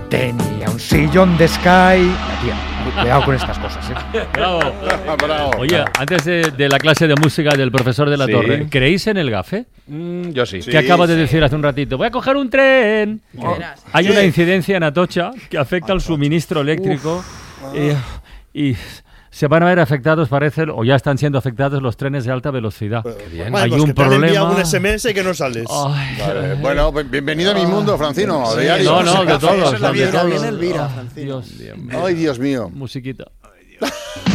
tenía un sillón de Sky. Tía, cuidado con estas cosas, Bravo. Bravo. Oye, antes de la clase de música del profesor de la Sí. Torre, ¿creéis en el gafe? Yo sí. Que acaba de decir hace un ratito, voy a coger un tren. verás. Hay una incidencia en Atocha que afecta al suministro eléctrico y se van a ver afectados, parece, o ya están siendo afectados los trenes de alta velocidad. Bueno, Hay pues un que te han problema. enviado un SMS y que no sales. Ay, Vale, bueno, pues bienvenido a mi mundo, Francino. sí, de diario. no, de todos. Eso es la de vida, todos. viene Elvira, Ay, Francino. Dios, Ay, Dios mío. musiquita.